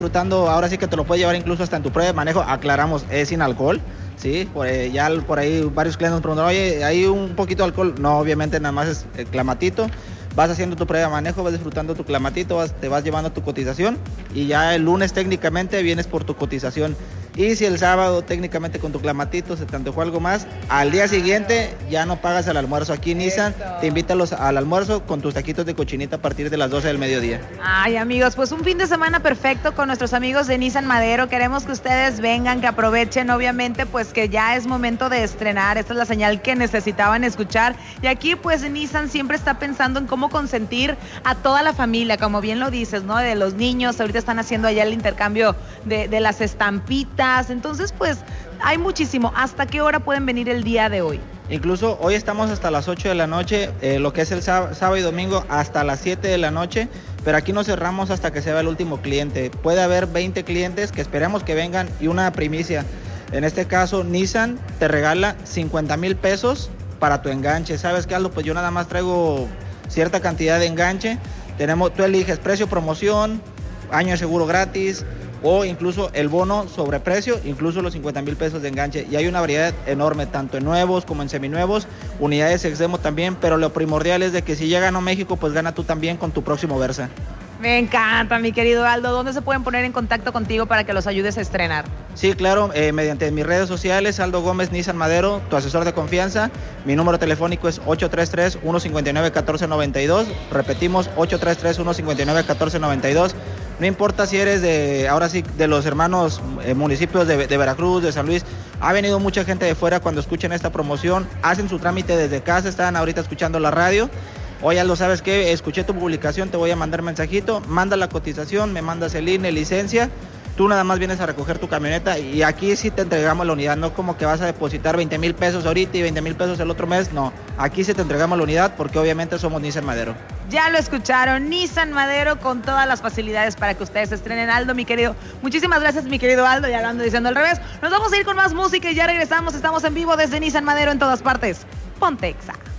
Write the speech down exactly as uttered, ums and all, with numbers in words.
disfrutando, ahora sí que te lo puedes llevar incluso hasta en tu prueba de manejo, aclaramos, es sin alcohol, sí, por, eh, ya por ahí varios clientes nos preguntan, oye, ¿hay un poquito de alcohol? No, obviamente nada más es el clamatito, vas haciendo tu prueba de manejo, vas disfrutando tu clamatito, vas, te vas llevando tu cotización y ya el lunes técnicamente vienes por tu cotización. Y si el sábado técnicamente con tu clamatito se te antojó algo más, al día siguiente ya no pagas el almuerzo. Aquí Nissan te invita a los, al almuerzo con tus taquitos de cochinita a partir de las doce del mediodía. Ay, amigos, pues un fin de semana perfecto con nuestros amigos de Nissan Madero. Queremos que ustedes vengan, que aprovechen, obviamente, pues que ya es momento de estrenar. Esta es la señal que necesitaban escuchar. Y aquí, pues, Nissan siempre está pensando en cómo consentir a toda la familia, como bien lo dices, ¿no? De los niños, ahorita están haciendo allá el intercambio de, de las estampitas. Entonces, pues, hay muchísimo. ¿Hasta qué hora pueden venir el día de hoy? Incluso hoy estamos hasta las ocho de la noche, eh, lo que es el sábado, sábado y domingo hasta las siete de la noche, pero aquí no cerramos hasta que se vea el último cliente. Puede haber veinte clientes que esperemos que vengan y una primicia. En este caso, Nissan te regala cincuenta mil pesos para tu enganche. ¿Sabes qué, Aldo? Pues yo nada más traigo cierta cantidad de enganche. Tenemos, tú eliges precio, promoción, año de seguro gratis, o incluso el bono sobre precio, incluso los cincuenta mil pesos de enganche. Y hay una variedad enorme, tanto en nuevos como en seminuevos, unidades Exdemo también, pero lo primordial es de que si llegan a México, pues gana tú también con tu próximo Versa. Me encanta, mi querido Aldo. ¿Dónde se pueden poner en contacto contigo para que los ayudes a estrenar? Sí, claro, eh, mediante mis redes sociales, Aldo Gómez Nissan Madero, tu asesor de confianza. Mi número telefónico es ocho tres tres, uno cinco nueve, uno cuatro nueve dos. Repetimos, ocho tres tres, uno cinco nueve, uno cuatro nueve dos. No importa si eres de, ahora sí, de los hermanos eh, municipios de, de Veracruz, de San Luis. Ha venido mucha gente de fuera cuando escuchan esta promoción. Hacen su trámite desde casa, están ahorita escuchando la radio. Oye, Aldo, ¿sabes qué? Escuché tu publicación, te voy a mandar mensajito, manda la cotización, me mandas el I N E, licencia, tú nada más vienes a recoger tu camioneta y aquí sí te entregamos la unidad, no como que vas a depositar veinte mil pesos ahorita y veinte mil pesos el otro mes, no, aquí sí te entregamos la unidad porque obviamente somos Nissan Madero. Ya lo escucharon, Nissan Madero con todas las facilidades para que ustedes estrenen. Aldo, mi querido, muchísimas gracias, mi querido Aldo, ya lo ando diciendo al revés. Nos vamos a ir con más música y ya regresamos, estamos en vivo desde Nissan Madero en todas partes. Ponte Exa.